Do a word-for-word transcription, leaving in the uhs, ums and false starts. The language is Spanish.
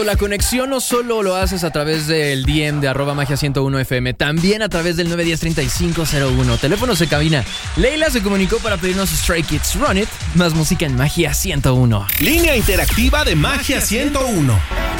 La conexión no solo lo haces a través del D M de arroba magia ciento uno F M, también a través del nueve uno cero, tres cinco cero uno. Teléfonos de cabina. Leila se comunicó para pedirnos Stray Kids Run It, más música en Magia ciento uno. Línea interactiva de Magia ciento uno.